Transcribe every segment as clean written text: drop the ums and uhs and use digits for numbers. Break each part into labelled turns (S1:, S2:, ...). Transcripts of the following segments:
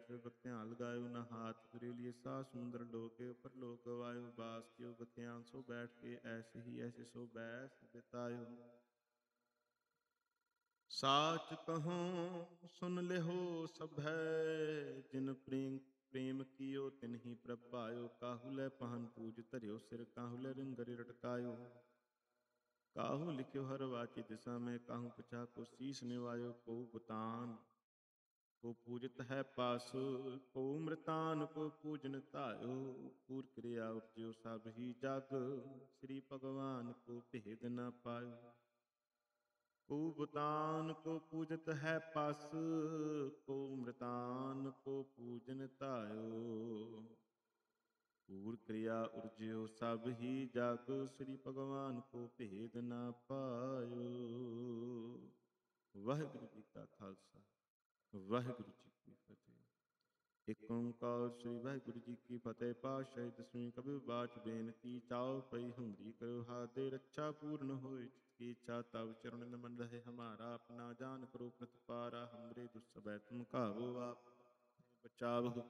S1: बैठ बख्तियाँ लगायो न हाथ फिरे लिए सा समुद्र डोके ऊपर लोक गवायो बास कियो बख्तियाँ सो बैठ के ऐसे ही ऐसे सो बैस बितायो। साच कहूँ सुन लेहो सभै जिन प्रेम प्रेम कियो तिन्हि प्रभ पायो। काहू लै पहन पूज धर्यो सिर काहू लै रिंगरि रटकायो। काहू लिख्यो हर वाची दिशा में काहू पछा को शीस निवायो। को बुतान को पूजत है पास को मृतान को पूजन तायो। पूर क्रिया उपजो सब ही जग श्री भगवान को भेद न पायो। को बुतान को पूजत है पास को मृतान को पूजन तायो। पूर क्रिया उर्ज्यो सब ही जग श्री भगवान को भेद न पायो। वाहिगुरु जी का खालसा वाहिगुरु जी की फतेह। एक ओंकार श्री वाहिगुरु जी की फतेह। पातशाही दसवीं कबीर बाच बेनती चाओ पई हमरी करो हाथे रक्षा पूर्ण होए की इच्छा तब चरण नमन रहे हमारा अपना जान करो प्रतिपारा। हमरे दुस्सबै तुम काहू आप बचावो।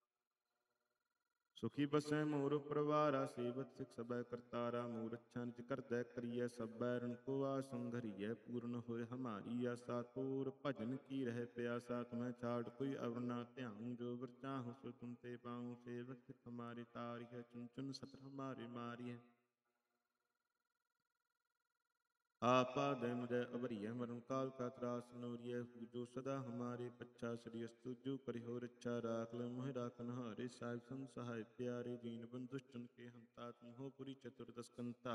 S1: सुखी बसै मोर परवारा सेवत सिख सबै करतारा। मोर अच्छा निज करदै करियै सब बैरन को आसंघरियै। पूर्ण होए हमारी आशा तोर भजन की रह प्यासा। तुम्हें छाड़ कोई अवर ना ध्याऊँ जो वर चाहूँ सो तुम ते पाऊँ। सेवक सिख हमारे तारी है चुन चुन सतर हमारे मारी है। आपा दय मुझे अवरिय मरण काल का त्रास नोरिय। जो सदा हमारे पच्छा श्री अस्तु जो करिहो रक्षा। राख ल मोहि राखन हारे साहिब संग सहाय प्यारे। दीन बंधु चुन के हंता तुम हो पुरी चतुर्दश कंता।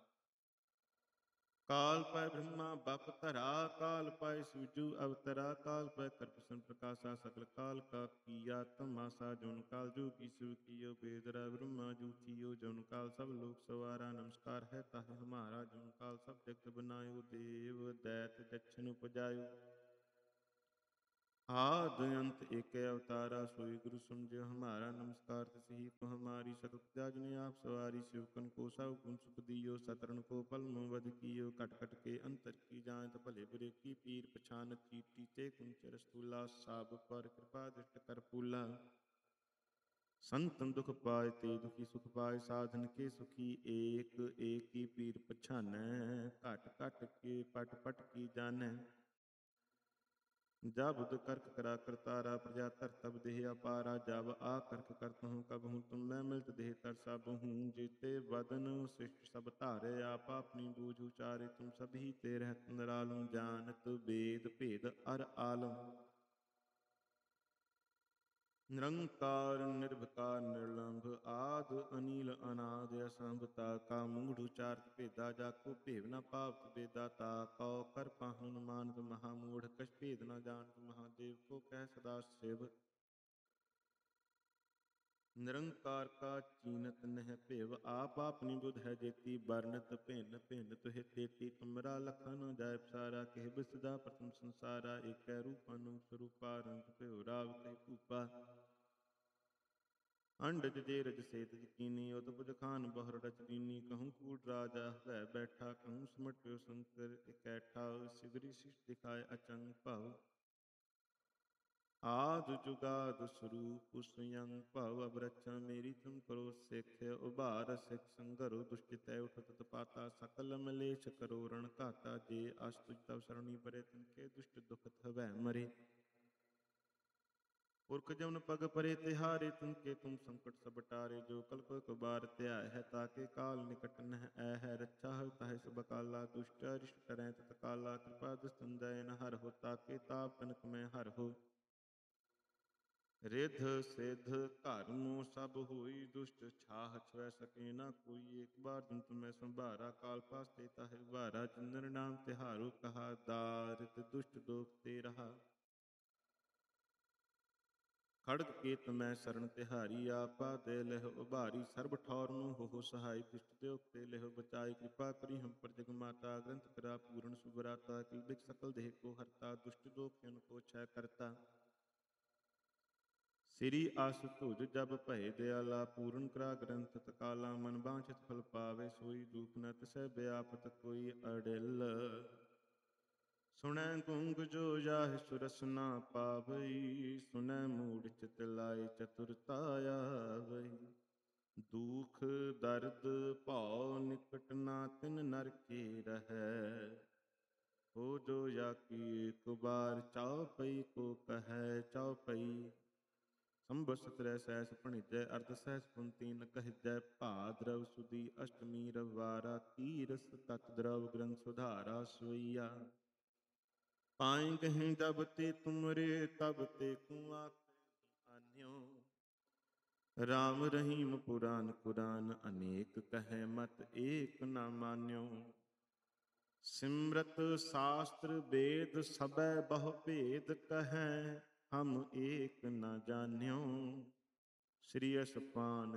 S1: काल पाए ब्रह्मा बप धरा काल पाए सूजु अवतरा। काल पाए कर प्रसन्न प्रकाशा सकल काल का किया तमासा। जौन काल जो की शिव कियो बेदरा ब्रह्मा जूठियो। जौन काल सब लोक सवारा नमस्कार है ताहे हमारा। जौन काल सब जगत बनायो देव दैत दक्षिण उपजायो। आद अंत एक अवतारा सोई गुरु समझो हमारा। नमस्कार तसी को हमारी सकल प्रजा जिने आप सवारी। शिवकन को सब गुण सुख दियो सतरण को पल वध कियो। कट कट के अंतर की जांत भले बुरे की पीर पछान चीटी ते कुंचर स्थूला। साब पर कृपा दृष्ट कर फूला। संतन दुख पाए ते दुखी सुख पाए साधन के सुखी। एक एक की पीर पछानै घट घट के पट पट की जानै। जब बुध करक करा करतारा प्रजा तर तब देह अपारा। जब आ करक करत हूँ कब हूँ तुम मैं मिलत देह तर सब हूँ। जेते वदन शिष्ट सब धारे आप अपनी बूझ उचारे। तुम सभी ते रहत निरालम जानत वेद भेद अर आलम। निरंकार निर्विकार निर्लंभ आद अनिल अनाद असंभता। का मूढ़ उचारत भेदा जाको भेद न पावत बेदा। ता कौ कर पाहुन मानत महामूढ़ कछ भेद न जानत महादेव। को कह सदा शिव निरंकार का चीनत नह भेव। आप अपनी बुध है जेती वर्णत भिन्न भिन्न तुह तेती। तुमरा लखन जाय पसारा कह बिसदा प्रथम संसारा। एक रूप अनु स्वरूपा रंग भ्यो राव कह भूपा। अंडज जे रज सेत कीनी उदपुज खान बहुर रच दीनी। कहूँ कूट राजा वह बैठा कहूँ सिमट प्यो शंकर इकैठा। सिगरी शिष दिखाए अचंग भाव आद जुगाद स्वरूप स्वयं भव। अब रक्षा मेरी तुम करो सिख उबार सिख संगरो। दुष्ट तय उठत पाता सकल मलेश करो रण घाता। जे अस्तुज तव सरणी परे तिनके दुष्ट दुख वह मरे। पुरख जमन पग परे तिहारे तुमके तुम संकट सब टारे। जो कल्प बार त्याय है ताके काल निकट नह ऐ है। रक्षा है ताहे सब काला दुष्ट अरिष्ट करें तत्काला। कृपा दुस्तंजय न हर हो ताके ताप तनक में हर हो। रिध सिद्ध कर्म सब होई दुष्ट छाह छुए सके न कोई। एक बार जिन तुम्हें संभारा काल पास्ते ताहे उबारा। जिनर नाम तिहारो कहा दारिद दुष्ट दोख ते रहा। खड़ग केत मैं शरण तिहारी आपा दे लह उभारी। सर्ब ठौर नु हो सहाय दुष्ट देव ते लह बचाई। कृपा करी हम पर जग माता ग्रंथ करा पूर्ण सुभराता। किलबिक सकल देह को हरता दुष्ट दोख को क्षय करता। श्री आशुतोज जब भय दयाला पूर्ण करा ग्रंथ तकाला। मन बांछित फल पावे सोई दुख न तिसै व्यापत कोई अड़िल। ਸੁਣੈ ਗੁੰਗ ਜੋ ਜਾਹਿ ਸੁਰਸ ਨਾ ਪਾਵਈ, ਸੁਣੈ ਮੂੜ ਚਿਤ ਲਾਇ ਚਤੁਰਤਾ ਆਵਈ। ਦੁਖ ਦਰਦ ਭਉ ਨਿਕਟ ਨਾ ਤਿਨ ਨਰ ਕੇ ਰਹੈ, ਹੋ ਜੋ ਜਾ ਕੀ ਇੱਕ ਬਾਰ ਚਉਪਈ ਕੋ ਕਹੈ। ਚਉਪਈ ਸੰਬਰ ਸਤਰੈ ਸਹਿਸ ਭਣਿਜੈ, ਅਰਧ ਸਹਿਸ ਪੁਨ ਤੀਨ ਕਹਿਜੈ। ਭਾਦਰਵ ਸੁਦੀ ਅਸ਼ਟਮੀ ਰਵਾਰਾ, ਤੀਰਸ ਤਤ ਦਰਵ ਗ੍ਰੰਥ ਸੁਧਾਰਾ ਸਵਈਆ। ਪਾਇ ਕਹੀਂ ਜਬ ਤੇ ਤੁਮਰੇ, ਤਬ ਤੇ ਕੂ ਆਖੈ ਆਨਿਓ। ਰਾਮ ਰਹੀਮ ਪੁਰਾਨ ਕੁਰਾਨ, ਅਨੇਕ ਕਹੈ ਮਤ ਏਕ ਨਾ ਮਾਨਿਓ। ਸਿਮਰਤ ਸਾਸਤਰ ਵੇਦ ਸਭੈ ਬਹੁ ਭੇਦ ਕਹੈ, ਹਮ ਏਕ ਨ ਜਾਣਿਓ। ਸ੍ਰੀ ਅਸਪਾਨ